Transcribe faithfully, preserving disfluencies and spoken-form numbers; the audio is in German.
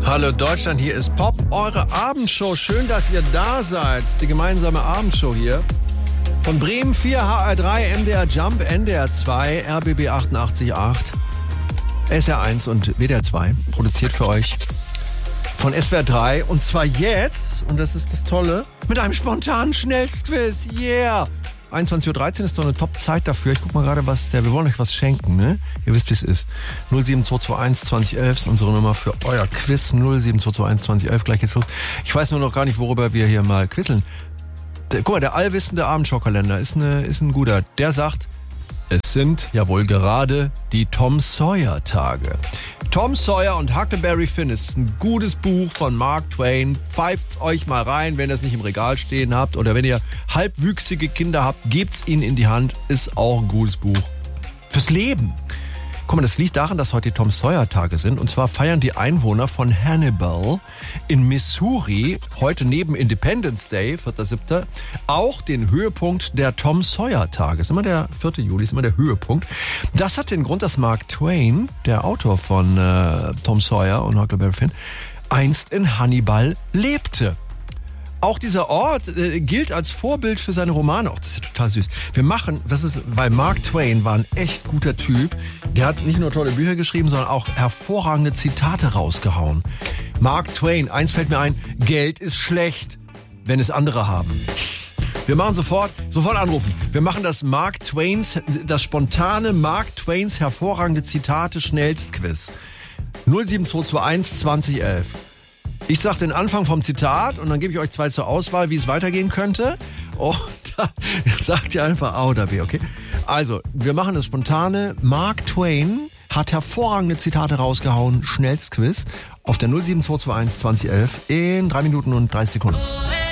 Hallo Deutschland, hier ist Pop, eure Abendshow. Schön, dass ihr da seid. Die gemeinsame Abendshow hier. Von Bremen vier, H R drei, M D R Jump, N D R zwei, R B B achtundachtzig Komma acht, S R eins und W D R zwei. Produziert für euch von S W R drei. Und zwar jetzt, und das ist das Tolle, mit einem spontanen Schnellstquiz. Yeah! einundzwanzig Uhr dreizehn ist doch eine Top-Zeit dafür. Ich guck mal gerade, was der, wir wollen euch was schenken, ne? Ihr wisst, wie es ist. null sieben zwei zwei eins zwanzig elf ist unsere Nummer für euer Quiz. null sieben zwei zwei eins zwanzig elf, gleich geht's los. Ich weiß nur noch gar nicht, worüber wir hier mal quizzeln. Der, guck mal, der allwissende Abendschau-Kalender ist, eine, ist ein guter. Der sagt, es sind ja wohl gerade die Tom Sawyer Tage. Tom Sawyer und Huckleberry Finn ist ein gutes Buch von Mark Twain. Pfeift's euch mal rein, wenn ihr es nicht im Regal stehen habt. Oder wenn ihr halbwüchsige Kinder habt, gebt's ihnen in die Hand. Ist auch ein gutes Buch fürs Leben. Guck mal, das liegt daran, dass heute die Tom Sawyer Tage sind. Und zwar feiern die Einwohner von Hannibal in Missouri heute neben Independence Day, vierter siebter auch den Höhepunkt der Tom Sawyer Tage. Ist immer der vierte Juli, ist immer der Höhepunkt. Das hat den Grund, dass Mark Twain, der Autor von äh, Tom Sawyer und Huckleberry Finn, einst in Hannibal lebte. Auch dieser Ort äh, gilt als Vorbild für seine Romane. Auch das ist ja total süß. Wir machen, das ist, weil Mark Twain war ein echt guter Typ. Der hat nicht nur tolle Bücher geschrieben, sondern auch hervorragende Zitate rausgehauen. Mark Twain, eins fällt mir ein, Geld ist schlecht, wenn es andere haben. Wir machen sofort, sofort anrufen. Wir machen das Mark Twains, das spontane Mark Twains hervorragende Zitate Schnellstquiz. null sieben zwei zwei eins zwanzig elf. Ich sage den Anfang vom Zitat und dann gebe ich euch zwei zur Auswahl, wie es weitergehen könnte. Und dann sagt ihr einfach A oder B, okay? Also, wir machen das spontane. Mark Twain hat hervorragende Zitate rausgehauen. Schnellstquiz auf der null sieben zwei zwei eins zwanzig elf in drei Minuten und dreißig Sekunden.